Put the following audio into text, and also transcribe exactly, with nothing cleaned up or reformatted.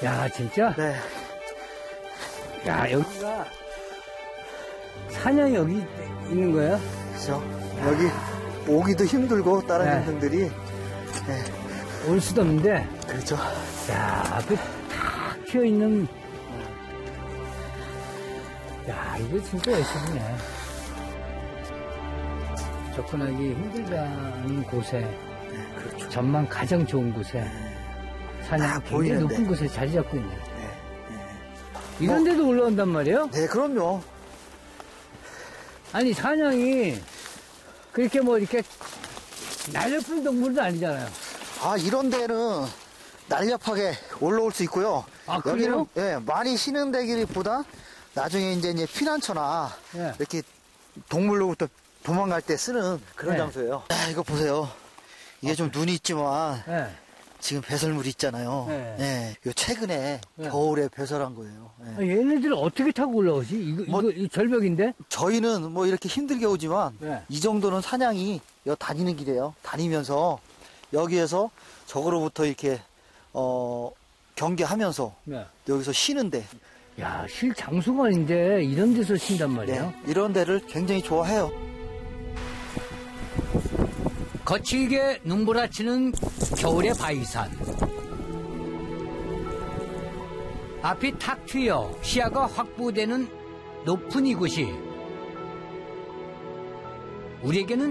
야, 진짜? 네. 야, 여기가 산양이 여기 있는 거야? 그렇죠. 여기 오기도 힘들고 다른 네. 짐승들이 네. 올 수도 없는데. 그렇죠. 야, 그 탁 튀어 있는. 야, 이거 진짜 예술이네. 접근하기 힘들다는 곳에, 네, 그렇죠. 전망 가장 좋은 곳에, 산양 굉장히 보이는데. 높은 곳에 자리 잡고 있네. 네. 네. 이런 데도 올라온단 말이에요? 네, 그럼요. 아니, 산양이 그렇게 뭐 이렇게 날렵한 동물은 아니잖아요. 아, 이런 데는 날렵하게 올라올 수 있고요. 아, 그래요? 여기는 예, 많이 쉬는 데기보다 나중에 이제, 이제 피난처나 네. 이렇게 동물로부터 도망갈 때 쓰는 그런 네. 장소예요. 아, 이거 보세요. 이게 좀 눈이 있지만 네. 지금 배설물이 있잖아요. 네. 예, 이거 최근에 네. 겨울에 배설한 거예요. 예. 아, 얘네들은 어떻게 타고 올라오지? 이거, 뭐- 이거, 이거 절벽인데? 저희는 뭐 이렇게 힘들게 오지만 네. 이 정도는 사냥이 여 다니는 길이에요. 다니면서 여기에서 적으로부터 이렇게 어 경계하면서 네. 여기서 쉬는데 야, 실 장소가 아닌데 이런 데서 쉰단 말이에요? 네, 이런 데를 굉장히 좋아해요. 거칠게 눈부라치는 겨울의 바위산. 앞이 탁 트여 시야가 확보되는 높은 이곳이 우리에게는